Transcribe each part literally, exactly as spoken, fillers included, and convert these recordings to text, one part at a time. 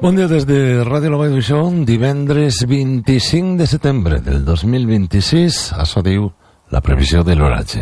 Bon dia des de Ràdio La Vall d'Uixó, divendres vint-i-cinc de setembre del dos mil vint-i-sis. Això diu la previsió de l'oratge.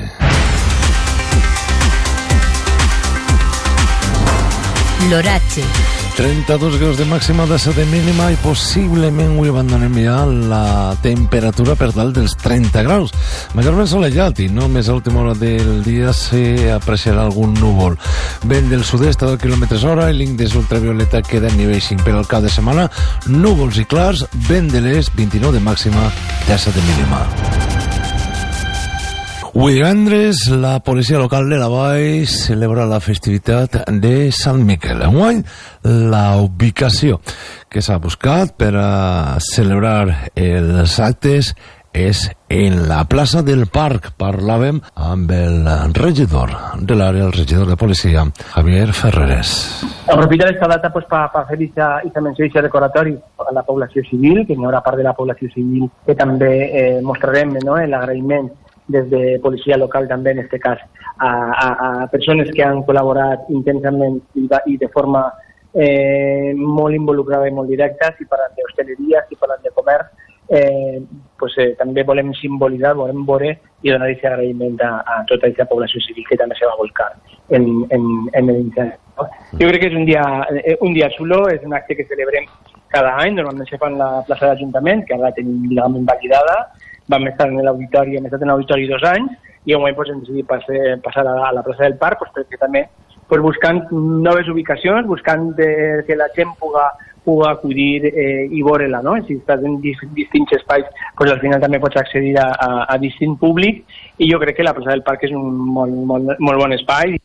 L'oratge. trenta-dos graus de màxima, desset de mínima i possiblement avui abandonem ja la temperatura per dalt dels trenta graus. Majorment solellat i només a última hora del dia s'apreciarà algun núvol. Vent del sud-est a deu quilòmetres hora, el índex ultravioleta queda en nivell cinc per al cap de setmana, núvols i clars, vent de l'est, vint-i-nou de màxima, desset de mínima. Avui divendres, la policia local de la Vall celebra la festivitat de Sant Miquel. Enguany, la ubicació que s'ha buscat per a celebrar els actes és en la plaça del Parc. Parlàvem amb el regidor de l'àrea, el regidor de policia, Javier Ferreres. Aprofitar esta data pues, para pa fer aquesta menció i recordatori a la població civil, que hi haurà part de la població civil que també eh, mostrarem, no?, l'agraïment des de policia local també, en aquest cas, a, a, a persones que han col·laborat intensament i, i de forma eh, molt involucrada i molt directa. Si parlen d'hostaleria, si parlen de comerç, eh, pues, eh, també volem simbolitzar, volem veure i donar aquest agraïment a, a tota aquesta població civil que també se va volcar en, en, en l'incendi. No? Jo crec que és un dia, un dia xulo, és un acte que celebrem cada any, normalment se fa en la plaça d'Ajuntament, que ara la tenim legalment validada. Vam estar en l'auditori, hem estat en l'auditori dos anys i avui pues, hem decidit passar, passar a, la, a la plaça del Parc, pues, perquè també pues, buscant noves ubicacions, buscant de, que la gent puga, puga acudir eh, i veure-la, no? Si estàs en distints espais, pues, al final també pots accedir a, a, a distint públic, i jo crec que la plaça del Parc és un molt, molt, molt bon espai.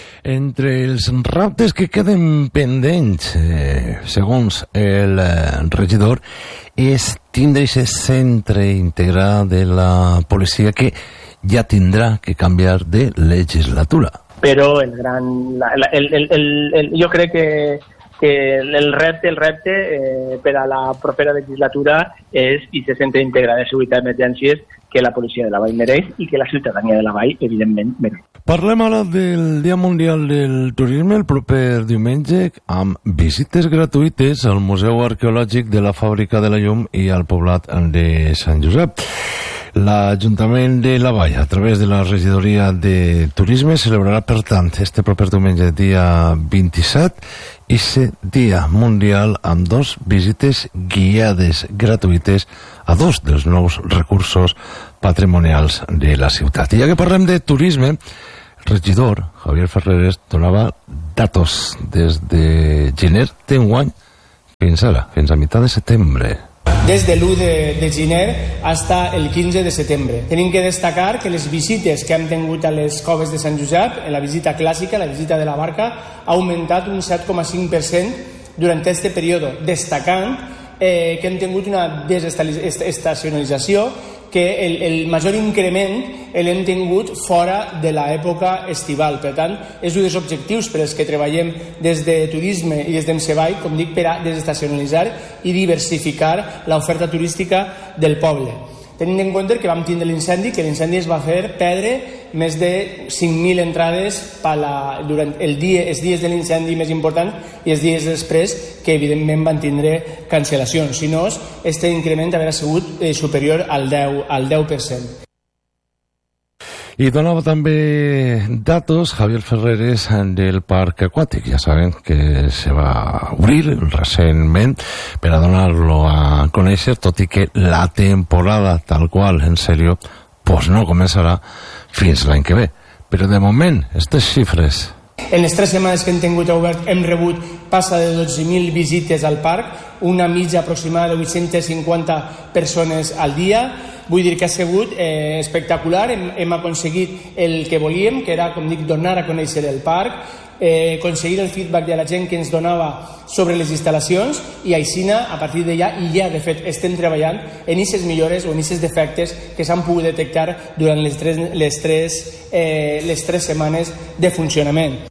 Entre els reptes que queden pendents, eh, segons el eh, regidor, és tindre aquest centre integrat de la policia que ja tindrà que canviar de legislatura. Però el gran, la, la, el, el, el, el, jo crec que, que el repte, el repte eh, per a la propera legislatura és aquest centre integrat de seguretat d'emergències que la policia de la Vall mereix i que la ciutadania de la Vall, evidentment, mereix. Parlem ara del Dia Mundial del Turisme el proper diumenge amb visites gratuïtes al Museu Arqueològic de la Fàbrica de la Llum i al poblat de Sant Josep. L'Ajuntament de la Vall, a través de la Regidoria de Turisme, celebrarà, per tant, este proper diumenge, dia vint-i-set, i ese Dia Mundial amb dos visites guiades gratuïtes a dos dels nous recursos patrimonials de la ciutat. I ja que parlem de turisme, el regidor Javier Ferreres donava datos des de gener d'enguany fins ara, fins a meitat de setembre. Des de l'u de, de gener fins el quinze de setembre. Tenim que destacar que les visites que hem tingut a les coves de Sant Josep, en la visita clàssica, la visita de la barca, ha augmentat un set coma cinc per cent durant aquest període, destacant eh, que hem tingut una desestacionalització, que el, el major increment l'hem tingut fora de l'època estival. Per tant, és un dels objectius per als que treballem des de turisme i des d'Emseball, com dic, per a desestacionalitzar i diversificar l'oferta turística del poble. Tenint en compte que vam tindre l'incendi, que l'incendi es va fer perdre més de cinc mil entrades per la, durant el dia, els dies de l'incendi més important i els dies després, que evidentment van tindre cancel·lacions. Si no, aquest increment haurà sigut eh, superior al deu, al deu per cent. I donava també datos Javier Ferreres del Parc Aquàtic. Ja saben que se va obrir recentment per a donar-lo a conèixer, tot i que la temporada tal qual, en sèrio, pues no començarà fins l'any que ve. Però de moment, aquestes xifres... En les tres setmanes que hem tingut obert hem rebut passa de dotze mil visites al parc, una mitja aproximada de vuit-centes cinquanta persones al dia. Vull dir que ha sigut eh, espectacular, hem, hem aconseguit el que volíem, que era, com dic, donar a conèixer el parc, eh, aconseguir el feedback de la gent que ens donava sobre les instal·lacions, i aixina, a partir d'allà, i ja de fet estem treballant en aquestes millores o en aquests defectes que s'han pogut detectar durant les tres, les tres, eh, les tres setmanes de funcionament.